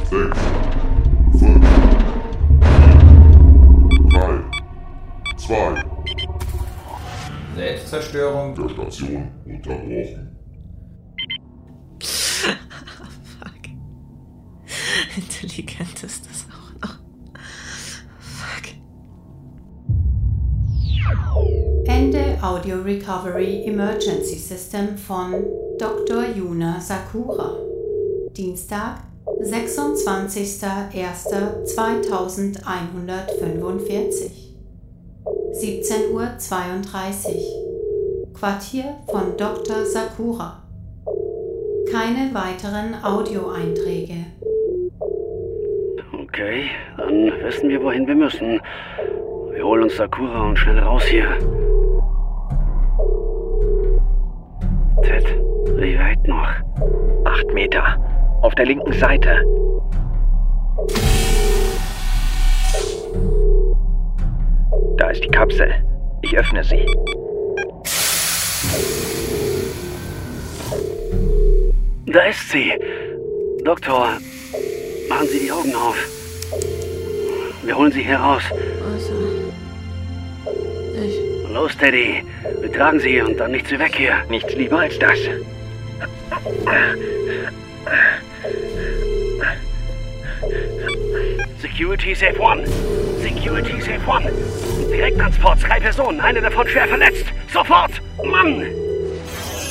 6, 5, 3, 2. Selbstzerstörung Der Station unterbrochen. Fuck. Intelligent ist das auch noch. Fuck. Ende Audio Recovery Emergency System von Dr. Yuna Sakura. Dienstag, 26.01.2145. 17:32 Uhr. Quartier von Dr. Sakura. Keine weiteren Audioeinträge. Okay, dann wissen wir, wohin wir müssen. Wir holen uns Sakura und schnell raus hier. Ted, wie weit noch? 8 Meter. Auf der linken Seite. Da ist die Kapsel. Ich öffne sie. Da ist sie. Doktor, machen Sie die Augen auf. Wir holen Sie hier raus. Also. Los, Teddy. Wir tragen Sie und dann nichts wie weg hier. Nichts lieber als das. Security Safe One. Security Safe One. Direkttransport, 3 Personen. Eine davon schwer verletzt. Sofort. Mann!